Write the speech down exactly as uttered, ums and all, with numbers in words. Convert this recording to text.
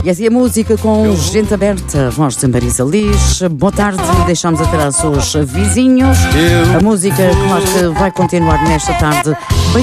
E assim a música com gente aberta, voz de Marisa Liz. Boa tarde, deixamos atrás os vizinhos. A música, claro que vai continuar nesta tarde. Bem